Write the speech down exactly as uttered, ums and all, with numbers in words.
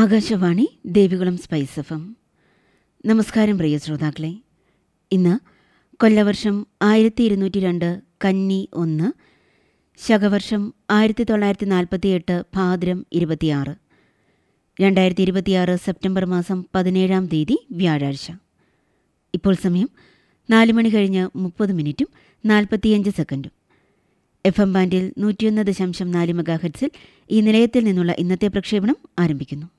Akashvani Devikulam spice F M. നമസ്കാരം പ്രിയ ശ്രോതാക്കളെ. ഇന്ന് കൊല്ലവർഷം ആയിരത്തി ഇരുന്നൂറ്റി രണ്ട് കന്നി ഒന്ന്, ശകവർഷം ആയിരത്തി തൊള്ളായിരത്തി നാൽപ്പത്തി എട്ട് ഭാദ്രം ഇരുപത്തിയാറ്, രണ്ടായിരത്തി ഇരുപത്തിയാറ് സെപ്റ്റംബർ മാസം പതിനേഴാം തീയതി വ്യാഴാഴ്ച. ഇപ്പോൾ സമയം നാല് മണി കഴിഞ്ഞ് മുപ്പത് മിനിറ്റും നാൽപ്പത്തിയഞ്ച് സെക്കൻഡും. എഫ് എം ബാൻഡിൽ നൂറ്റിയൊന്ന് ദശാംശം നാല് മെഗാ ഹെർട്സിൽ ഈ നിലയത്തിൽ നിന്നുള്ള ഇന്നത്തെ പ്രക്ഷേപണം ആരംഭിക്കുന്നു.